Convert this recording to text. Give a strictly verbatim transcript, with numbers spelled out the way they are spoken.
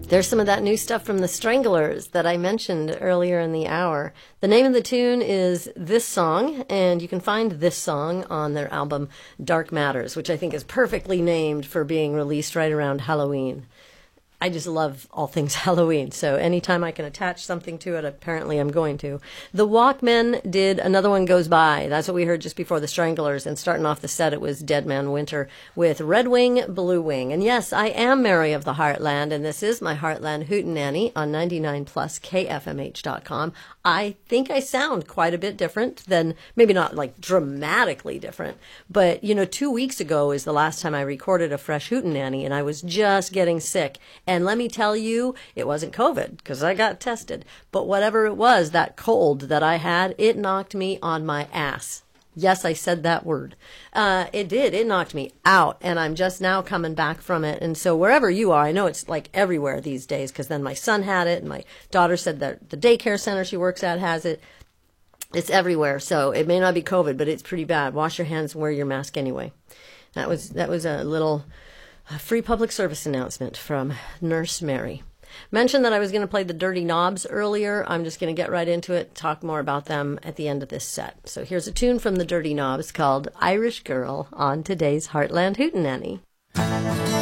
There's some of that new stuff from the Stranglers that I mentioned earlier in the hour. The name of the tune is This Song, and you can find this song on their album Dark Matters, which I think is perfectly named for being released right around Halloween. I just love all things Halloween, so anytime I can attach something to it, apparently I'm going to. The Walkmen did Another One Goes By. That's what we heard just before the Stranglers, and starting off the set, it was Dead Man Winter with Red Wing, Blue Wing. And yes, I am Mary of the Heartland, and this is my Heartland Hootenanny on ninety-nine plus K F M H dot com. I think I sound quite a bit different than, maybe not like dramatically different, but, you know, two weeks ago is the last time I recorded a fresh Hootenanny, and I was just getting sick. And let me tell you, it wasn't COVID, because I got tested. But whatever it was, that cold that I had, it knocked me on my ass. Yes, I said that word. Uh, it did. It knocked me out, and I'm just now coming back from it. And so wherever you are, I know it's like everywhere these days, because then my son had it, and my daughter said that the daycare center she works at has it. It's everywhere, so it may not be COVID, but it's pretty bad. Wash your hands and wear your mask anyway. That was that was a little... A free public service announcement from Nurse Mary. Mentioned that I was going to play the Dirty Knobs earlier. I'm just going to get right into it, talk more about them at the end of this set. So here's a tune from the Dirty Knobs called Irish Girl on today's Heartland Hootenanny.